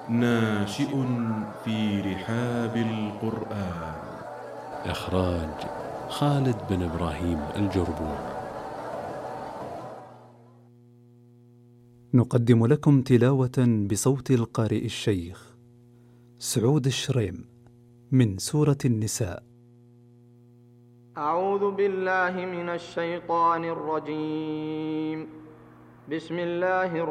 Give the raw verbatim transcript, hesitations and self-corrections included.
ناشئ في رحاب القرآن. إخراج خالد بن إبراهيم الجربوع. نقدم لكم تلاوة بصوت القارئ الشيخ سعود الشريم من سورة النساء. أعوذ بالله من الشيطان الرجيم. بسم الله الرحمن